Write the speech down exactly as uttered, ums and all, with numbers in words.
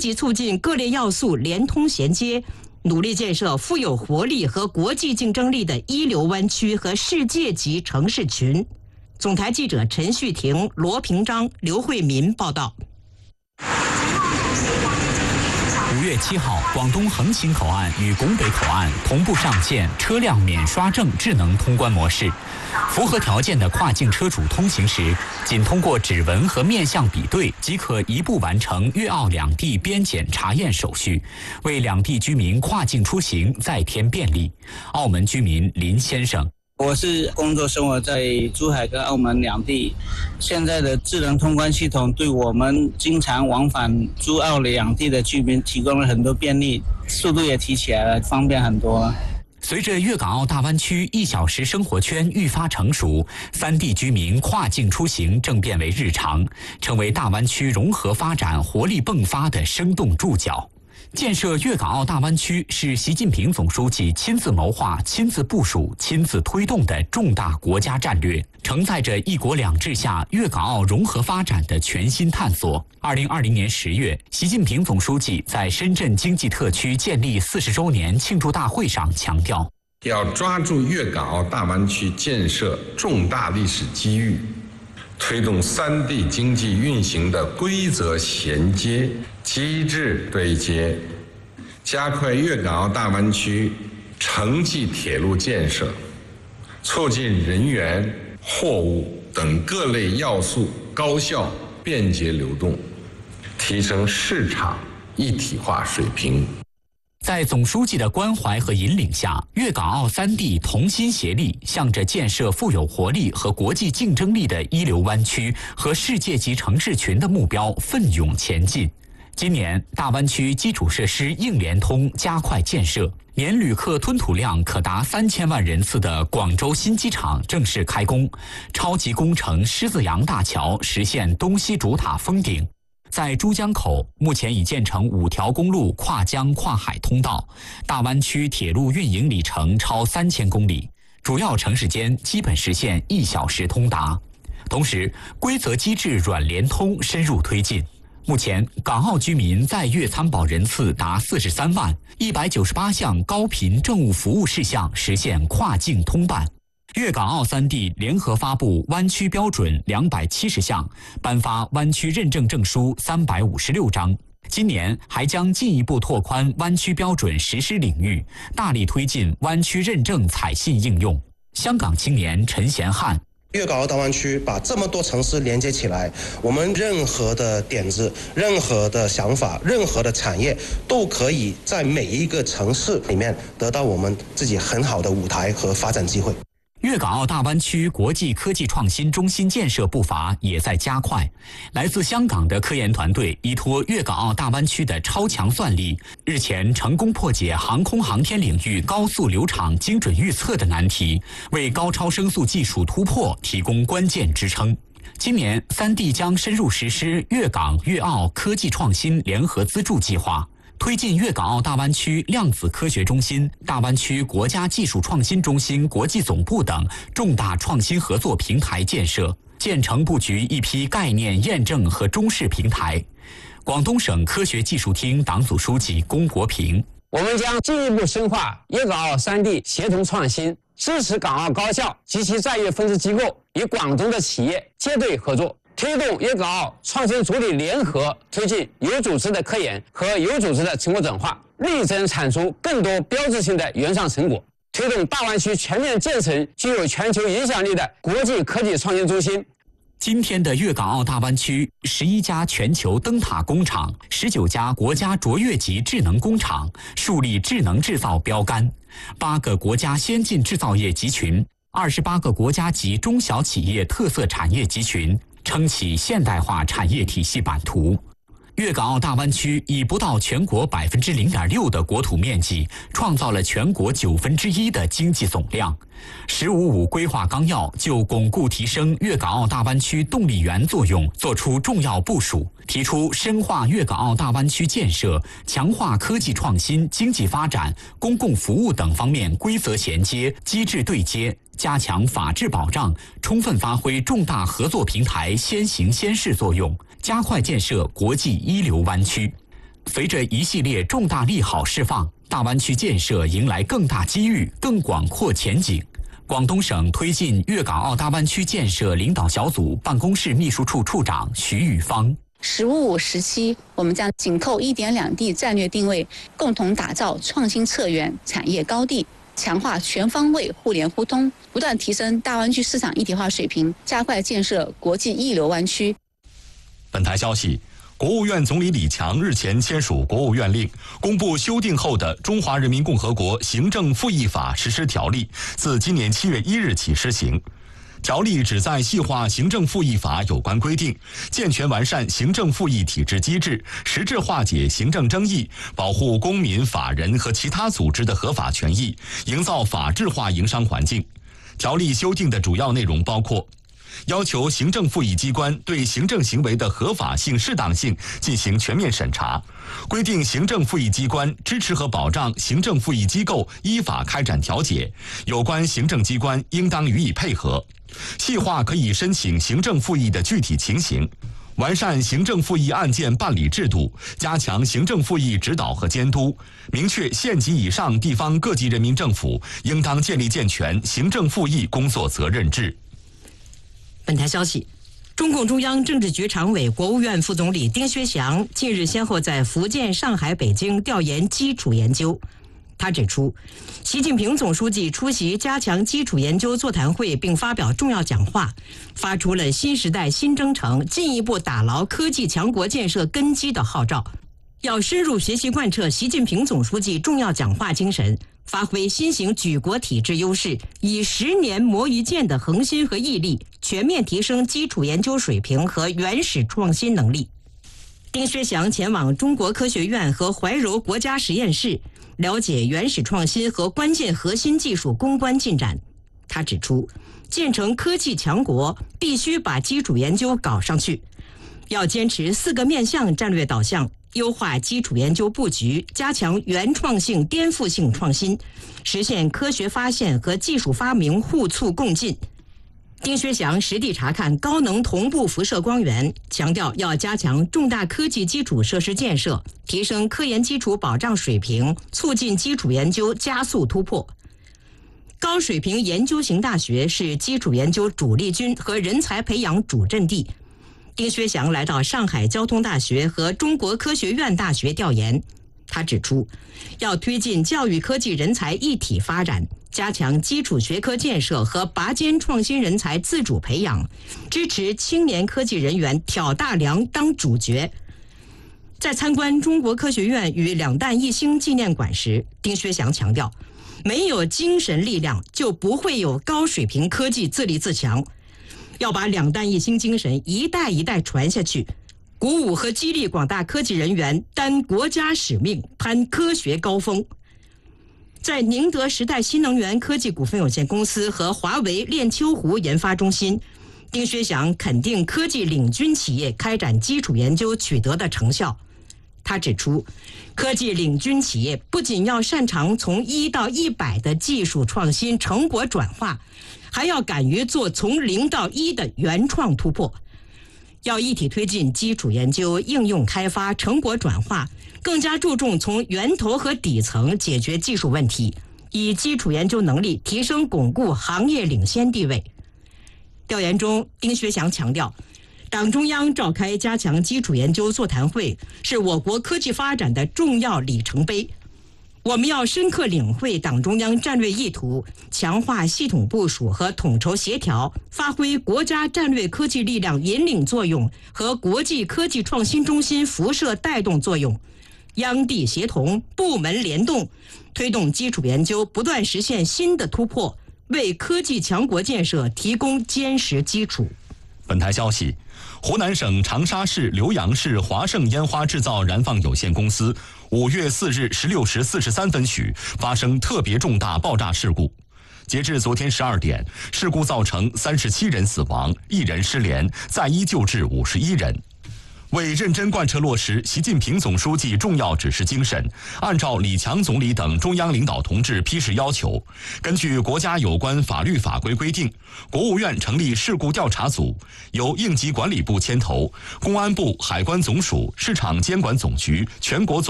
极促进各类要素连通衔接，努力建设富有活力和国际竞争力的一流湾区和世界级城市群。总台记者陈旭婷、罗平章、刘慧民报道。 五月七号，广东横琴口岸与拱北口岸同步上线车辆免刷证智能通关模式。符合条件的跨境车主通行时，仅通过指纹和面相比对即可一步完成粤澳两地边检查验手续，为两地居民跨境出行再添便利。澳门居民林先生。 我是工作生活在珠海跟澳门两地，现在的智能通关系统对我们经常往返珠澳两地的居民提供了很多便利，速度也提起来了，方便很多。 随着粤港澳大湾区一小时生活圈愈发成熟，三地居民跨境出行正变为日常，成为大湾区融合发展活力迸发的生动注脚。建设粤港澳大湾区是习近平总书记亲自谋划、亲自部署、亲自推动的重大国家战略，承载着一国两制下粤港澳融合发展的全新探索。二零二零年十月，习近平总书记在深圳经济特区建立四十周年庆祝大会上强调， 要抓住粤港澳大湾区建设重大历史机遇，推动三地经济运行的规则衔接、机制对接，加快粤港澳大湾区城际铁路建设，促进人员、货物等各类要素高效便捷流动，提升市场一体化水平。 在总书记的关怀和引领下，粤港澳三地同心协力，向着建设富有活力和国际竞争力的一流湾区和世界级城市群的目标奋勇前进。今年，大湾区基础设施硬联通加快建设，年旅客吞吐量可达三千万人次的广州新机场正式开工，超级工程狮子洋大桥实现东西主塔封顶。在珠江口，目前已建成五条公路跨江跨海通道，大湾区铁路运营里程超三千公里，主要城市间基本实现一小时通达。同时，规则机制软联通深入推进。目前，港澳居民在粤参保人次达四十三万，一百九十八项高频政务服务事项实现跨境通办。粤港澳三地联合发布湾区标准两百七十项，颁发湾区认证证书三百五十六张。今年还将进一步拓宽湾区标准实施领域，大力推进湾区认证采信应用。香港青年陈贤汉。 粤港澳大湾区把这么多城市连接起来，我们任何的点子、任何的想法、任何的产业都可以在每一个城市里面得到我们自己很好的舞台和发展机会。 粤港澳大湾区国际科技创新中心建设步伐也在加快。来自香港的科研团队依托粤港澳大湾区的超强算力，日前成功破解航空航天领域高速流场精准预测的难题，为高超声速技术突破提供关键支撑。今年，三地将深入实施粤港粤澳科技创新联合资助计划，推进粤港澳大湾区量子科学中心、大湾区国家技术创新中心国际总部等重大创新合作平台建设，建成布局一批概念验证和中试平台。广东省科学技术厅党组书记龚国平： 我们将进一步深化粤港澳三地协同创新，支持港澳高校及其在粤分支机构与广东的企业接对合作，推动粤港澳创新主体联合推进有组织的科研和有组织的成果转化，力争产出更多标志性的原创成果，推动大湾区全面建成具有全球影响力的国际科技创新中心。 今天的粤港澳大湾区，十一家全球灯塔工厂，十九家国家卓越级智能工厂，树立智能制造标杆，八个国家先进制造业集群，二十八个国家级中小企业特色产业集群，撑起现代化产业体系版图。粤港澳大湾区以不到全国百分之零点六的国土面积，创造了全国九分之一的经济总量。“十五五”规划纲要就巩固提升粤港澳大湾区动力源作用作出重要部署，提出深化粤港澳大湾区建设、强化科技创新、经济发展、公共服务等方面规则衔接、机制对接，加强法治保障，充分发挥重大合作平台先行先试作用，加快建设国际一流湾区。 随着一系列重大利好释放，大湾区建设迎来更大机遇、更广阔前景。广东省推进粤港澳大湾区建设领导小组办公室秘书处处长徐玉芳。 十五五时期，我们将紧扣一点两地战略定位，共同打造创新策源产业高地，强化全方位互联互通，不断提升大湾区市场一体化水平，加快建设国际一流湾区。 本台消息，国务院总理李强日前签署国务院令，公布修订后的《中华人民共和国行政复议法实施条例》，自今年七月一日起施行。条例旨在细化行政复议法有关规定，健全完善行政复议体制机制，实质化解行政争议，保护公民、法人和其他组织的合法权益，营造法治化营商环境。条例修订的主要内容包括：要求行政复议机关对行政行为的合法性、适当性进行全面审查，规定行政复议机关支持和保障行政复议机构依法开展调解，有关行政机关应当予以配合，细化可以申请行政复议的具体情形，完善行政复议案件办理制度，加强行政复议指导和监督，明确县级以上地方各级人民政府应当建立健全行政复议工作责任制。 本台消息，中共中央政治局常委、国务院副总理丁薛祥近日先后在福建、上海、北京调研基础研究。他指出，习近平总书记出席加强基础研究座谈会并发表重要讲话，发出了新时代新征程、进一步打牢科技强国建设根基的号召。要深入学习贯彻习近平总书记重要讲话精神，发挥新型举国体制优势，以十年磨一剑的恒心和毅力，全面提升基础研究水平和原始创新能力。丁薛祥前往中国科学院和怀柔国家实验室，了解原始创新和关键核心技术攻关进展。他指出，建成科技强国必须把基础研究搞上去，要坚持四个面向战略导向，优化基础研究布局，加强原创性、颠覆性创新，实现科学发现和技术发明互促共进。丁薛祥实地查看高能同步辐射光源，强调要加强重大科技基础设施建设，提升科研基础保障水平，促进基础研究加速突破。高水平研究型大学是基础研究主力军和人才培养主阵地。丁薛祥来到上海交通大学和中国科学院大学调研，他指出，要推进教育科技人才一体发展，加强基础学科建设和拔尖创新人才自主培养，支持青年科技人员挑大梁当主角。在参观中国科学院与两弹一星纪念馆时，丁薛祥强调，没有精神力量就不会有高水平科技自立自强，要把两弹一星精神一代一代传下去，鼓舞和激励广大科技人员担国家使命，攀科学高峰。在宁德时代新能源科技股份有限公司和华为练丘湖研发中心，丁薛祥肯定科技领军企业开展基础研究取得的成效。他指出，科技领军企业不仅要擅长从一到一百的技术创新成果转化，还要敢于做从零到一的原创突破。要一体推进基础研究、应用开发、成果转化，更加注重从源头和底层解决技术问题，以基础研究能力提升巩固行业领先地位。调研中，丁薛祥强调，党中央召开加强基础研究座谈会，是我国科技发展的重要里程碑。我们要深刻领会党中央战略意图，强化系统部署和统筹协调，发挥国家战略科技力量引领作用和国际科技创新中心辐射带动作用，央地协同，部门联动，推动基础研究不断实现新的突破，为科技强国建设提供坚实基础。 本台消息，湖南省长沙市浏阳市华盛烟花制造燃放有限公司五月四日十六时四十三分许发生特别重大爆炸事故。截至昨天十二点，事故造成三十七人死亡，一人失联，在医救治五十一人。 为认真贯彻落实习近平总书记重要指示精神，按照李强总理等中央领导同志批示要求，根据国家有关法律法规规定，国务院成立事故调查组，由应急管理部牵头，公安部、海关总署、市场监管总局、全国总